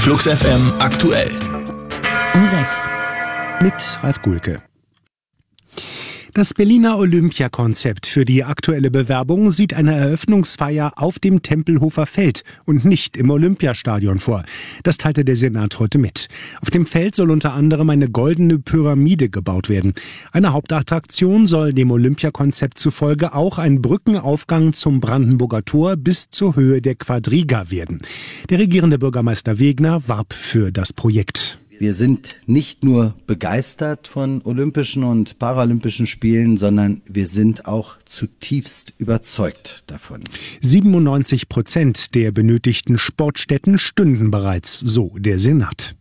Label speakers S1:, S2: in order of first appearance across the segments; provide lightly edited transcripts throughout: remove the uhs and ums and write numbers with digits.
S1: Flux FM aktuell.
S2: Um 6.
S3: Mit Ralf Gulke. Das Berliner Olympiakonzept für die aktuelle Bewerbung sieht eine Eröffnungsfeier auf dem Tempelhofer Feld und nicht im Olympiastadion vor. Das teilte der Senat heute mit. Auf dem Feld soll unter anderem eine goldene Pyramide gebaut werden. Eine Hauptattraktion soll dem Olympiakonzept zufolge auch ein Brückenaufgang zum Brandenburger Tor bis zur Höhe der Quadriga werden. Der regierende Bürgermeister Wegner warb für das Projekt.
S4: Wir sind nicht nur begeistert von Olympischen und Paralympischen Spielen, sondern wir sind auch zutiefst überzeugt davon.
S3: 97% der benötigten Sportstätten stünden bereits, so der Senat.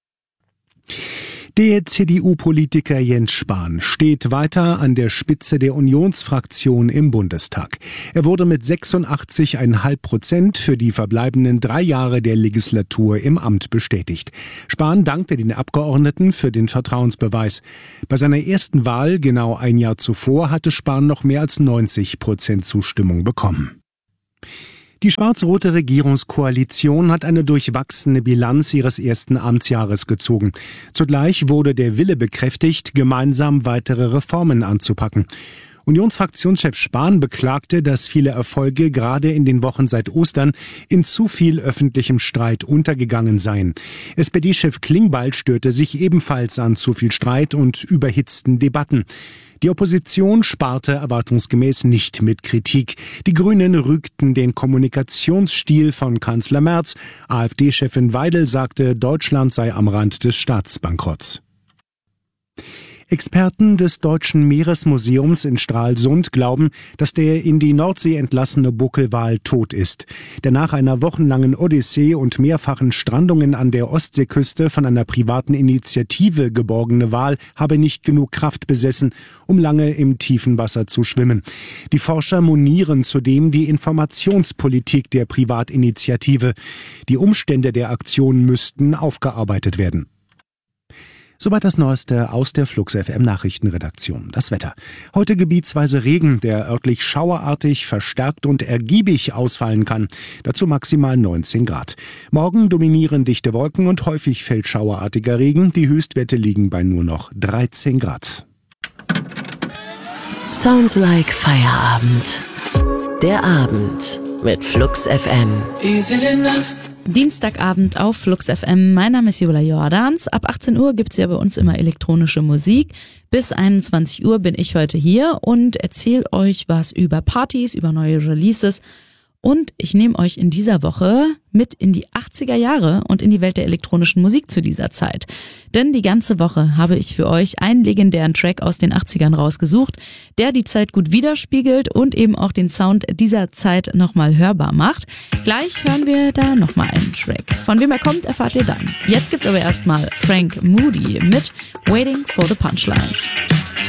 S3: Der CDU-Politiker Jens Spahn steht weiter an der Spitze der Unionsfraktion im Bundestag. Er wurde mit 86,5% für die verbleibenden 3 Jahre der Legislatur im Amt bestätigt. Spahn dankte den Abgeordneten für den Vertrauensbeweis. Bei seiner ersten Wahl, genau ein Jahr zuvor, hatte Spahn noch mehr als 90% Zustimmung bekommen. Die schwarz-rote Regierungskoalition hat eine durchwachsene Bilanz ihres ersten Amtsjahres gezogen. Zugleich wurde der Wille bekräftigt, gemeinsam weitere Reformen anzupacken. Unionsfraktionschef Spahn beklagte, dass viele Erfolge gerade in den Wochen seit Ostern in zu viel öffentlichem Streit untergegangen seien. SPD-Chef Klingbeil störte sich ebenfalls an zu viel Streit und überhitzten Debatten. Die Opposition sparte erwartungsgemäß nicht mit Kritik. Die Grünen rügten den Kommunikationsstil von Kanzler Merz. AfD-Chefin Weidel sagte, Deutschland sei am Rand des Staatsbankrotts. Experten des Deutschen Meeresmuseums in Stralsund glauben, dass der in die Nordsee entlassene Buckelwal tot ist. Der nach einer wochenlangen Odyssee und mehrfachen Strandungen an der Ostseeküste von einer privaten Initiative geborgene Wal habe nicht genug Kraft besessen, um lange im tiefen Wasser zu schwimmen. Die Forscher monieren zudem die Informationspolitik der Privatinitiative. Die Umstände der Aktion müssten aufgearbeitet werden. Soweit das Neueste aus der Flux FM Nachrichtenredaktion. Das Wetter. Heute gebietsweise Regen, der örtlich schauerartig, verstärkt und ergiebig ausfallen kann. Dazu maximal 19 Grad. Morgen dominieren dichte Wolken und häufig fällt schauerartiger Regen. Die Höchstwerte liegen bei nur noch 13 Grad.
S2: Sounds like Feierabend. Der Abend mit Flux FM.
S5: Is it enough?
S6: Dienstagabend auf Flux FM. Mein Name ist Jola Jordans. Ab 18 Uhr gibt's ja bei uns immer elektronische Musik. Bis 21 Uhr bin ich heute hier und erzähle euch was über Partys, über neue Releases. Und ich nehme euch in dieser Woche mit in die 80er Jahre und in die Welt der elektronischen Musik zu dieser Zeit. Denn die ganze Woche habe ich für euch einen legendären Track aus den 80ern rausgesucht, der die Zeit gut widerspiegelt und eben auch den Sound dieser Zeit nochmal hörbar macht. Gleich hören wir da nochmal einen Track. Von wem er kommt, erfahrt ihr dann. Jetzt gibt's aber erstmal Frank Moody mit Waiting for the Punchline.